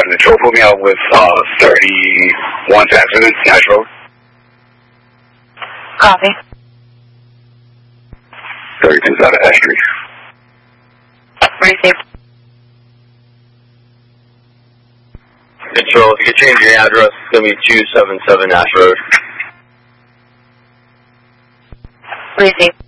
Control, put me out with 31 accidents, Nash Road. Copy. 32's out of Ash Street. Received. Control, if you could change your address, it's going to be 277 Ash Road. Received.